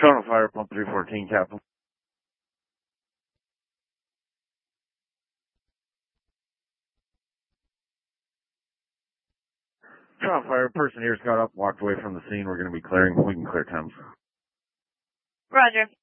Toronto Fire, pump 314, Captain. Toronto Fire, person here's got up, walked away from the scene. We're going to be clearing. We can clear Thames. Roger.